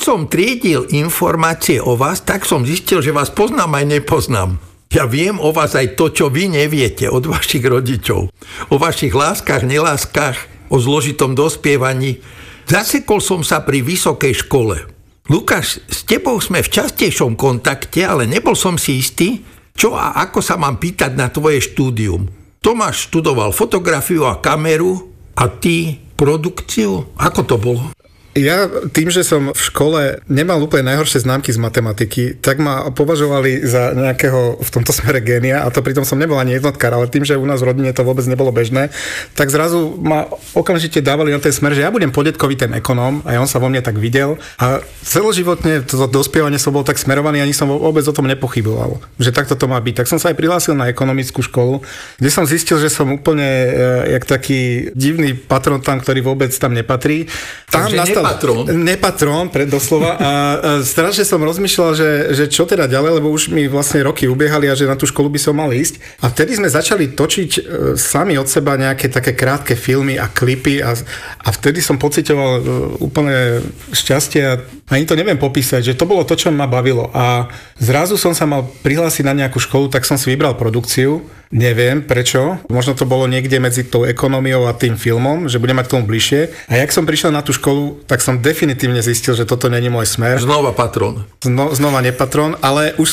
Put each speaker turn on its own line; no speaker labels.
som triedil informácie o vás, tak som zistil, že vás poznám aj nepoznám. Ja viem o vás aj to, čo vy neviete od vašich rodičov. O vašich láskach, neláskach, o zložitom dospievaní. Zasekol som sa pri vysokej škole. Lukáš, s tebou sme v častejšom kontakte, ale nebol som si istý, čo a ako sa mám pýtať na tvoje štúdium. Tomáš študoval fotografiu a kameru a ty produkciu? Ako to bolo?
Ja tým, že som v škole nemal úplne najhoršie známky z matematiky, tak ma považovali za nejakého v tomto smere génia, a to pritom som nebol ani jednotkár, ale tým, že u nás v rodine to vôbec nebolo bežné, tak zrazu ma okamžite dávali na ten smer, že ja budem po detkovi ten ekonóm, a on sa vo mne tak videl a celoživotne to dospievanie som bol tak smerovaný, ani som vôbec o tom nepochyboval, že takto to má byť. Tak som sa aj prihlásil na ekonomickú školu, kde som zistil, že som úplne jak taký divný patron tam, ktorý vôbec tam nepatrí. Tam nastal nepatrón, doslova. A strašne som rozmýšľal, že čo teda ďalej, lebo už mi vlastne roky ubiehali a že na tú školu by som mal ísť. A vtedy sme začali točiť sami od seba nejaké také krátke filmy a klipy a vtedy som pociťoval úplne šťastie a ani to neviem popísať, že to bolo to, čo ma bavilo. A zrazu som sa mal prihlásiť na nejakú školu, tak som si vybral produkciu. Neviem prečo, možno to bolo niekde medzi tou ekonómiou a tým filmom, že budem mať k tomu bližšie. A jak som prišiel na tú školu, tak som definitívne zistil, že toto není môj smer.
Znova patrón.
Znova nepatrón, ale už